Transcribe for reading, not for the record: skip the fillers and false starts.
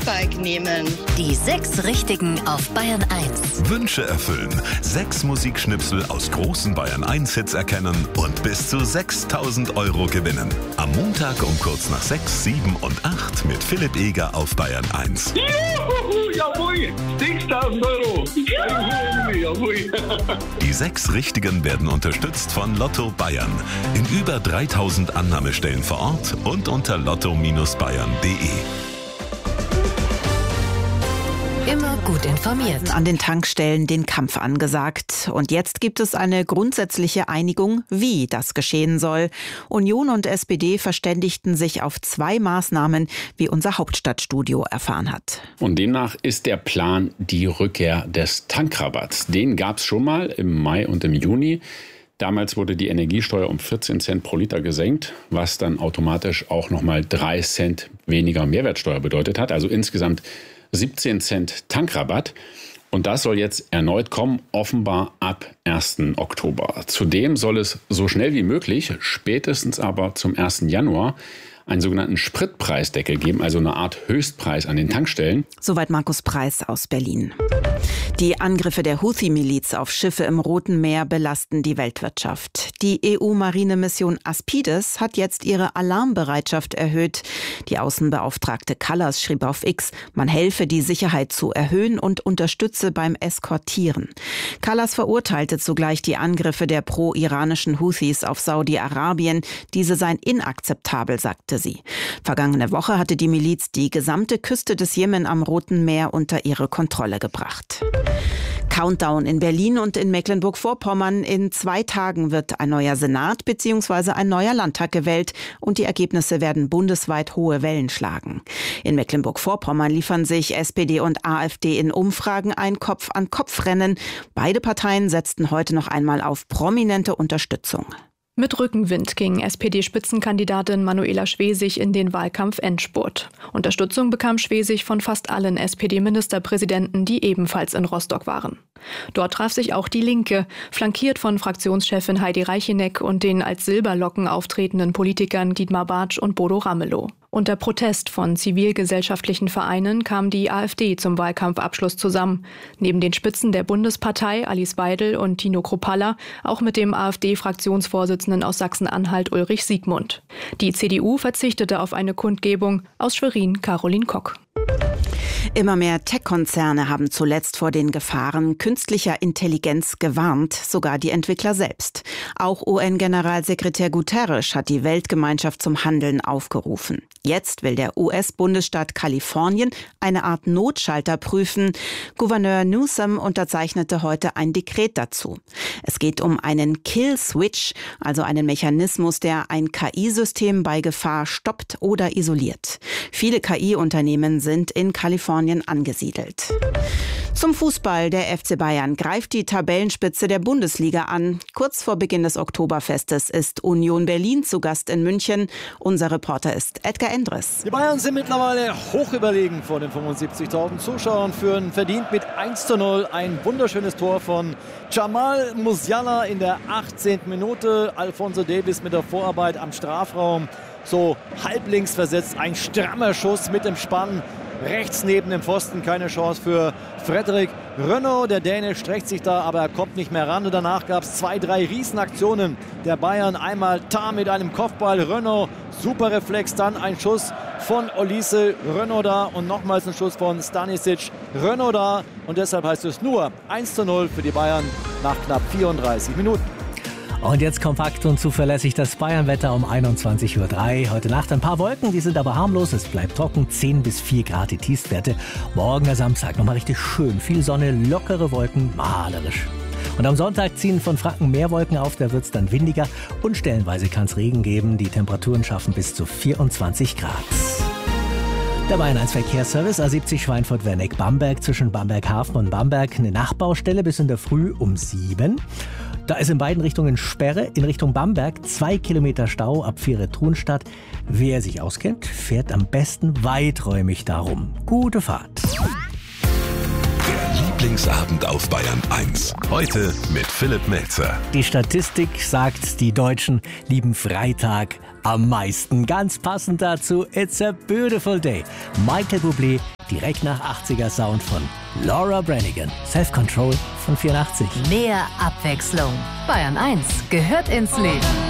E-Bike nehmen. Die 6 Richtigen auf Bayern 1. Wünsche erfüllen. 6 Musikschnipsel aus großen Bayern 1 Hits erkennen und bis zu 6.000 € gewinnen. Am Montag um kurz nach 6, 7 und 8 mit Philipp Eger auf Bayern 1. Juhu, jawohl, 6.000 €. Jawohl. Die 6 Richtigen werden unterstützt von Lotto Bayern. In über 3.000 Annahmestellen vor Ort und unter lotto-bayern.de. Immer gut informiert. An den Tankstellen den Kampf angesagt. Und jetzt gibt es eine grundsätzliche Einigung, wie das geschehen soll. Union und SPD verständigten sich auf 2 Maßnahmen, wie unser Hauptstadtstudio erfahren hat. Und demnach ist der Plan die Rückkehr des Tankrabatts. Den gab es schon mal im Mai und im Juni. Damals wurde die Energiesteuer um 14 Cent pro Liter gesenkt, was dann automatisch auch nochmal 3 Cent weniger Mehrwertsteuer bedeutet hat. Also insgesamt 17 Cent Tankrabatt. Und das soll jetzt erneut kommen, offenbar ab 1. Oktober. Zudem soll es so schnell wie möglich, spätestens aber zum 1. Januar, einen sogenannten Spritpreisdeckel geben, also eine Art Höchstpreis an den Tankstellen. Soweit Markus Preis aus Berlin. Die Angriffe der Houthi-Miliz auf Schiffe im Roten Meer belasten die Weltwirtschaft. Die EU-Marinemission Aspides hat jetzt ihre Alarmbereitschaft erhöht. Die Außenbeauftragte Kallas schrieb auf X, man helfe, die Sicherheit zu erhöhen und unterstütze beim Eskortieren. Kallas verurteilte zugleich die Angriffe der pro-iranischen Houthis auf Saudi-Arabien. Diese seien inakzeptabel, sagte sie. Vergangene Woche hatte die Miliz die gesamte Küste des Jemen am Roten Meer unter ihre Kontrolle gebracht. Countdown in Berlin und in Mecklenburg-Vorpommern. In 2 Tagen wird ein neuer Senat bzw. ein neuer Landtag gewählt und die Ergebnisse werden bundesweit hohe Wellen schlagen. In Mecklenburg-Vorpommern liefern sich SPD und AfD in Umfragen ein Kopf-an-Kopf-Rennen. Beide Parteien setzten heute noch einmal auf prominente Unterstützung. Mit Rückenwind ging SPD-Spitzenkandidatin Manuela Schwesig in den Wahlkampf-Endspurt. Unterstützung bekam Schwesig von fast allen SPD-Ministerpräsidenten, die ebenfalls in Rostock waren. Dort traf sich auch die Linke, flankiert von Fraktionschefin Heidi Reicheneck und den als Silberlocken auftretenden Politikern Dietmar Bartsch und Bodo Ramelow. Unter Protest von zivilgesellschaftlichen Vereinen kam die AfD zum Wahlkampfabschluss zusammen. Neben den Spitzen der Bundespartei Alice Weidel und Tino Kruppalla auch mit dem AfD-Fraktionsvorsitzenden aus Sachsen-Anhalt Ulrich Siegmund. Die CDU verzichtete auf eine Kundgebung. Aus Schwerin Caroline Kock. Immer mehr Tech-Konzerne haben zuletzt vor den Gefahren künstlicher Intelligenz gewarnt, sogar die Entwickler selbst. Auch UN-Generalsekretär Guterres hat die Weltgemeinschaft zum Handeln aufgerufen. Jetzt will der US-Bundesstaat Kalifornien eine Art Notschalter prüfen. Gouverneur Newsom unterzeichnete heute ein Dekret dazu. Es geht um einen Kill-Switch, also einen Mechanismus, der ein KI-System bei Gefahr stoppt oder isoliert. Viele KI-Unternehmen sind in Kalifornien angesiedelt. Zum Fußball. Der FC Bayern greift die Tabellenspitze der Bundesliga an. Kurz vor Beginn des Oktoberfestes ist Union Berlin zu Gast in München. Unser Reporter ist Edgar Endres. Die Bayern sind mittlerweile hoch überlegen vor den 75.000 Zuschauern, führen verdient mit 1:0. Ein wunderschönes Tor von Jamal Musiala in der 18. Minute. Alphonso Davies mit der Vorarbeit am Strafraum. So halblinks versetzt, ein strammer Schuss mit dem Spann. Rechts neben dem Pfosten, keine Chance für Frederik Rønnow. Der Däne streckt sich da, aber er kommt nicht mehr ran. Und danach gab es 2, 3 Riesenaktionen der Bayern. Einmal Tah mit einem Kopfball, Rønnow, super Reflex. Dann ein Schuss von Olise, Rønnow da. Und nochmals ein Schuss von Stanisic, Rønnow da. Und deshalb heißt es nur 1:0 für die Bayern nach knapp 34 Minuten. Und jetzt kompakt und zuverlässig das Bayern-Wetter um 21:03 Uhr. Heute Nacht ein paar Wolken, die sind aber harmlos. Es bleibt trocken, 10 bis 4 Grad die Tiefstwerte. Morgen der Samstag nochmal richtig schön. Viel Sonne, lockere Wolken, malerisch. Und am Sonntag ziehen von Franken mehr Wolken auf, da wird es dann windiger. Und stellenweise kann es Regen geben. Die Temperaturen schaffen bis zu 24 Grad. Der Bayern 1 Verkehrsservice A70 Schweinfurt-Werneck-Bamberg zwischen Bamberg-Hafen und Bamberg. Eine Nachbaustelle bis in der Früh um 7. Da ist in beiden Richtungen Sperre. In Richtung Bamberg 2 Kilometer Stau ab Viere-Thunstadt. Wer sich auskennt, fährt am besten weiträumig darum. Gute Fahrt. Der Lieblingsabend auf Bayern 1. Heute mit Philipp Melzer. Die Statistik sagt, die Deutschen lieben Freitag am meisten. Ganz passend dazu, It's a Beautiful Day. Michael Bublé direkt nach 80er Sound von Laura Branigan. Self-Control von 84. Mehr Abwechslung. Bayern 1 gehört ins Leben.